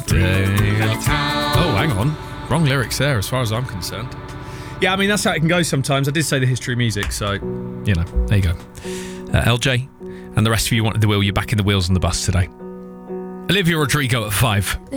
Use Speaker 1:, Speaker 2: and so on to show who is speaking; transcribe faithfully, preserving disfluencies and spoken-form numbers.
Speaker 1: Oh, hang on. Wrong lyrics there as far as I'm concerned. Yeah, I mean, that's how it can go sometimes. I did say the history of music, so, you know, there you go. Uh, L J and the rest of you wanted the wheel. You're back in the wheels on the bus today. Olivia Rodrigo at five.